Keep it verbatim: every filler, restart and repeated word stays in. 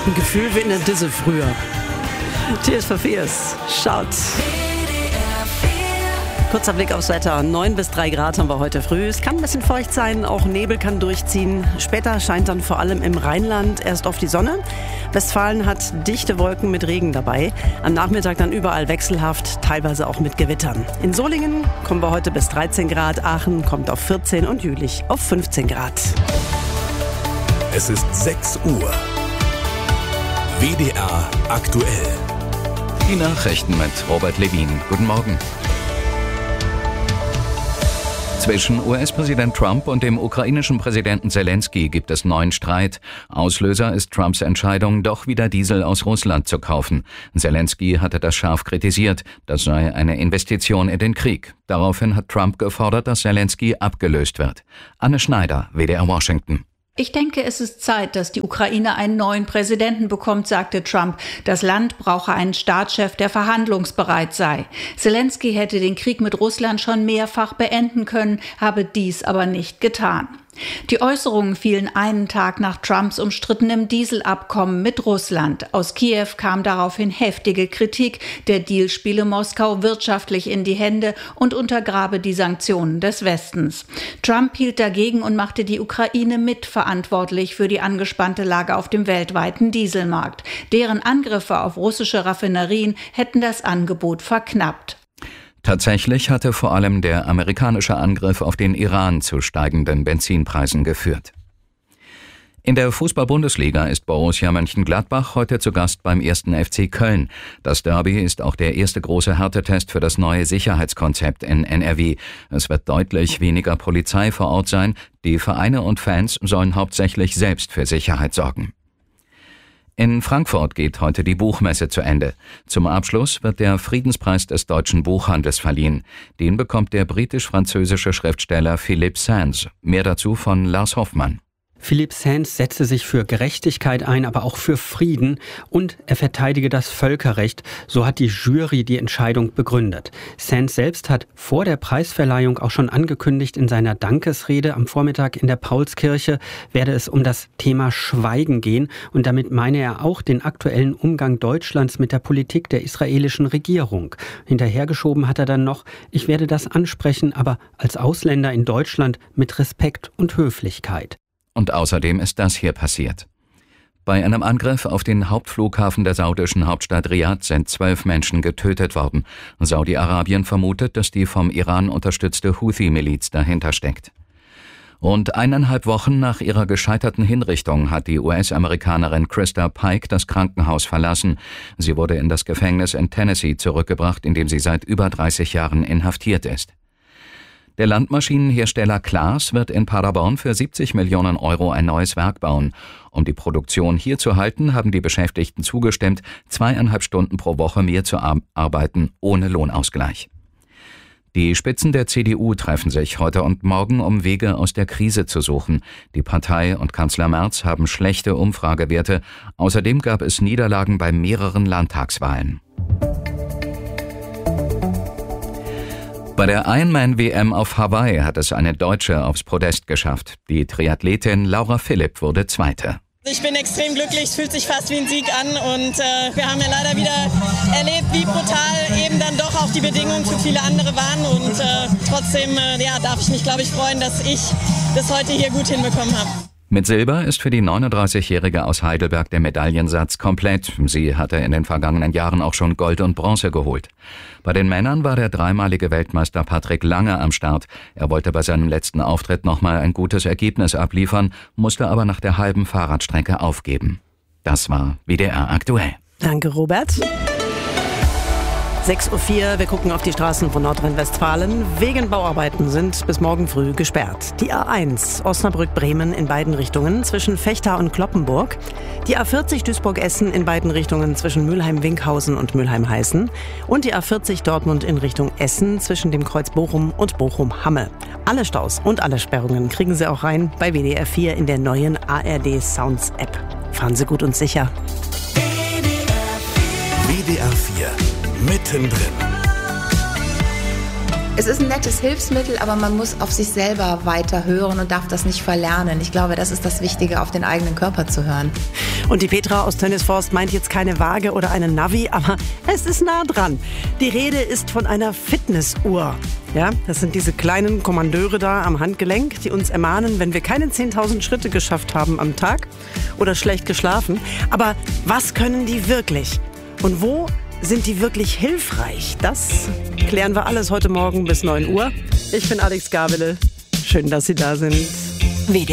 Ein Gefühl wie in der Disse früher. Tears for Fears. Schaut. Kurzer Blick aufs Wetter. neun bis drei Grad haben wir heute früh. Es kann ein bisschen feucht sein, auch Nebel kann durchziehen. Später scheint dann vor allem im Rheinland erst auf die Sonne. Westfalen hat dichte Wolken mit Regen dabei. Am Nachmittag dann überall wechselhaft, teilweise auch mit Gewittern. In Solingen kommen wir heute bis dreizehn Grad. Aachen kommt auf vierzehn und Jülich auf fünfzehn Grad. Es ist sechs Uhr. W D R aktuell. Die Nachrichten mit Robert Levin. Guten Morgen. Zwischen U S-Präsident Trump und dem ukrainischen Präsidenten Zelensky gibt es neuen Streit. Auslöser ist Trumps Entscheidung, doch wieder Diesel aus Russland zu kaufen. Zelensky hatte das scharf kritisiert. Das sei eine Investition in den Krieg. Daraufhin hat Trump gefordert, dass Zelensky abgelöst wird. Anne Schneider, W D R Washington. Ich denke, es ist Zeit, dass die Ukraine einen neuen Präsidenten bekommt, sagte Trump. Das Land brauche einen Staatschef, der verhandlungsbereit sei. Zelensky hätte den Krieg mit Russland schon mehrfach beenden können, habe dies aber nicht getan. Die Äußerungen fielen einen Tag nach Trumps umstrittenem Dieselabkommen mit Russland. Aus Kiew kam daraufhin heftige Kritik. Der Deal spiele Moskau wirtschaftlich in die Hände und untergrabe die Sanktionen des Westens. Trump hielt dagegen und machte die Ukraine mitverantwortlich für die angespannte Lage auf dem weltweiten Dieselmarkt. Deren Angriffe auf russische Raffinerien hätten das Angebot verknappt. Tatsächlich hatte vor allem der amerikanische Angriff auf den Iran zu steigenden Benzinpreisen geführt. In der Fußball-Bundesliga ist Borussia Mönchengladbach heute zu Gast beim ersten F C Köln. Das Derby ist auch der erste große Härtetest für das neue Sicherheitskonzept in N R W. Es wird deutlich weniger Polizei vor Ort sein. Die Vereine und Fans sollen hauptsächlich selbst für Sicherheit sorgen. In Frankfurt geht heute die Buchmesse zu Ende. Zum Abschluss wird der Friedenspreis des deutschen Buchhandels verliehen. Den bekommt der britisch-französische Schriftsteller Philippe Sands. Mehr dazu von Lars Hoffmann. Philippe Sands setze sich für Gerechtigkeit ein, aber auch für Frieden und er verteidige das Völkerrecht. So hat die Jury die Entscheidung begründet. Sands selbst hat vor der Preisverleihung auch schon angekündigt, in seiner Dankesrede am Vormittag in der Paulskirche werde es um das Thema Schweigen gehen. Und damit meine er auch den aktuellen Umgang Deutschlands mit der Politik der israelischen Regierung. Hinterhergeschoben hat er dann noch, ich werde das ansprechen, aber als Ausländer in Deutschland mit Respekt und Höflichkeit. Und außerdem ist das hier passiert. Bei einem Angriff auf den Hauptflughafen der saudischen Hauptstadt Riad sind zwölf Menschen getötet worden. Saudi-Arabien vermutet, dass die vom Iran unterstützte Houthi-Miliz dahinter steckt. Rund eineinhalb Wochen nach ihrer gescheiterten Hinrichtung hat die U S-Amerikanerin Krista Pike das Krankenhaus verlassen. Sie wurde in das Gefängnis in Tennessee zurückgebracht, in dem sie seit über dreißig Jahren inhaftiert ist. Der Landmaschinenhersteller Claas wird in Paderborn für siebzig Millionen Euro ein neues Werk bauen. Um die Produktion hier zu halten, haben die Beschäftigten zugestimmt, zweieinhalb Stunden pro Woche mehr zu arbeiten, ohne Lohnausgleich. Die Spitzen der C D U treffen sich heute und morgen, um Wege aus der Krise zu suchen. Die Partei und Kanzler Merz haben schlechte Umfragewerte. Außerdem gab es Niederlagen bei mehreren Landtagswahlen. Bei der Ironman-W M auf Hawaii hat es eine Deutsche aufs Podest geschafft. Die Triathletin Laura Philipp wurde Zweite. Ich bin extrem glücklich, es fühlt sich fast wie ein Sieg an und äh, wir haben ja leider wieder erlebt, wie brutal eben dann doch auch die Bedingungen für viele andere waren und äh, trotzdem äh, ja, darf ich mich, glaube ich, freuen, dass ich das heute hier gut hinbekommen habe. Mit Silber ist für die neununddreißigjährige aus Heidelberg der Medaillensatz komplett. Sie hatte in den vergangenen Jahren auch schon Gold und Bronze geholt. Bei den Männern war der dreimalige Weltmeister Patrick Lange am Start. Er wollte bei seinem letzten Auftritt nochmal ein gutes Ergebnis abliefern, musste aber nach der halben Fahrradstrecke aufgeben. Das war W D R aktuell. Danke, Robert. sechs Uhr vier, wir gucken auf die Straßen von Nordrhein-Westfalen. Wegen Bauarbeiten sind bis morgen früh gesperrt. Die A eins Osnabrück-Bremen in beiden Richtungen zwischen Vechta und Cloppenburg. Die A vierzig Duisburg-Essen in beiden Richtungen zwischen Mülheim-Winkhausen und Mülheim-Heißen. Und die A vierzig Dortmund in Richtung Essen zwischen dem Kreuz Bochum und Bochum-Hamme. Alle Staus und alle Sperrungen kriegen Sie auch rein bei W D R vier in der neuen A R D Sounds App. Fahren Sie gut und sicher. W D R vier. Mittendrin. Es ist ein nettes Hilfsmittel, aber man muss auf sich selber weiter hören und darf das nicht verlernen. Ich glaube, das ist das Wichtige, auf den eigenen Körper zu hören. Und die Petra aus Tönnesforst meint jetzt keine Waage oder einen Navi, aber es ist nah dran. Die Rede ist von einer Fitnessuhr. Ja, das sind diese kleinen Kommandeure da am Handgelenk, die uns ermahnen, wenn wir keine zehntausend Schritte geschafft haben am Tag oder schlecht geschlafen. Aber was können die wirklich? Und wo sind die wirklich hilfreich? Das klären wir alles heute Morgen bis neun Uhr. Ich bin Alex Gabele. Schön, dass Sie da sind.